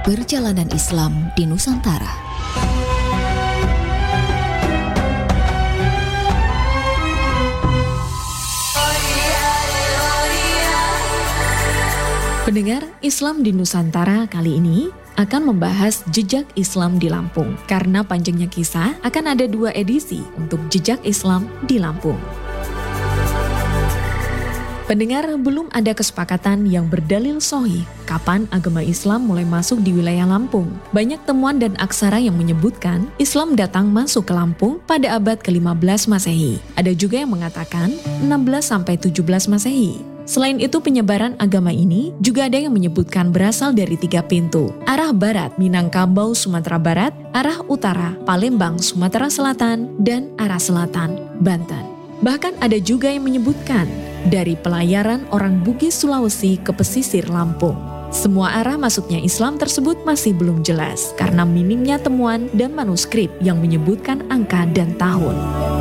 Perjalanan Islam di Nusantara. Pendengar, Islam di Nusantara kali ini akan membahas jejak Islam di Lampung. Karena panjangnya kisah, akan ada 2 edisi untuk jejak Islam di Lampung. Pendengar, belum ada kesepakatan yang berdalil sahih kapan agama Islam mulai masuk di wilayah Lampung. Banyak temuan dan aksara yang menyebutkan Islam datang masuk ke Lampung pada abad ke-15 Masehi. Ada juga yang mengatakan 16-17 Masehi. Selain itu, penyebaran agama ini juga ada yang menyebutkan berasal dari 3 pintu. Arah barat, Minangkabau, Sumatera Barat; arah utara, Palembang, Sumatera Selatan; dan arah selatan, Banten. Bahkan ada juga yang menyebutkan dari pelayaran orang Bugis Sulawesi ke pesisir Lampung. Semua arah masuknya Islam tersebut masih belum jelas karena minimnya temuan dan manuskrip yang menyebutkan angka dan tahun.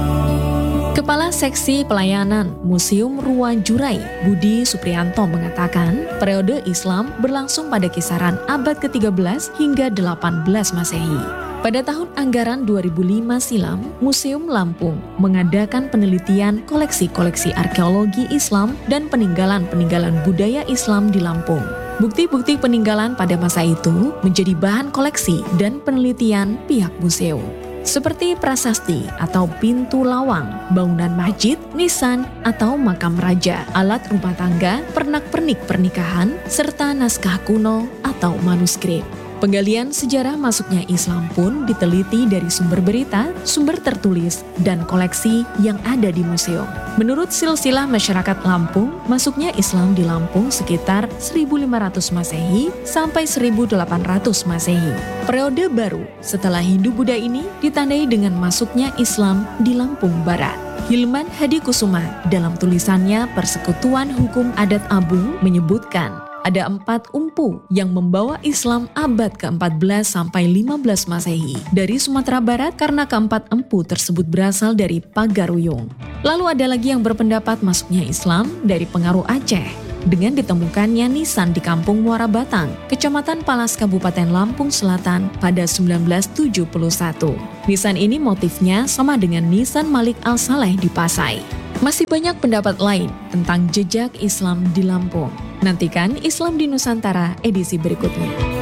Kepala Seksi Pelayanan Museum Ruang Jurai, Budi Supriyanto, mengatakan periode Islam berlangsung pada kisaran abad ke-13 hingga 18 Masehi. Pada tahun anggaran 2005 silam, Museum Lampung mengadakan penelitian koleksi-koleksi arkeologi Islam dan peninggalan-peninggalan budaya Islam di Lampung. Bukti-bukti peninggalan pada masa itu menjadi bahan koleksi dan penelitian pihak museum. Seperti prasasti atau pintu lawang, bangunan masjid, nisan atau makam raja, alat rumah tangga, pernak-pernik pernikahan, serta naskah kuno atau manuskrip. Penggalian sejarah masuknya Islam pun diteliti dari sumber berita, sumber tertulis, dan koleksi yang ada di museum. Menurut silsilah masyarakat Lampung, masuknya Islam di Lampung sekitar 1500 Masehi sampai 1800 Masehi. Periode baru setelah Hindu-Buddha ini ditandai dengan masuknya Islam di Lampung Barat. Hilman Hadikusuma dalam tulisannya Persekutuan Hukum Adat Abung menyebutkan ada 4 empu yang membawa Islam abad ke-14 sampai 15 Masehi dari Sumatera Barat karena keempat empu tersebut berasal dari Pagaruyung. Lalu ada lagi yang berpendapat masuknya Islam dari pengaruh Aceh dengan ditemukannya nisan di Kampung Muara Batang, Kecamatan Palas, Kabupaten Lampung Selatan pada 1971. Nisan ini motifnya sama dengan nisan Malik Al-Saleh di Pasai. Masih banyak pendapat lain tentang jejak Islam di Lampung. Nantikan Islam di Nusantara edisi berikutnya.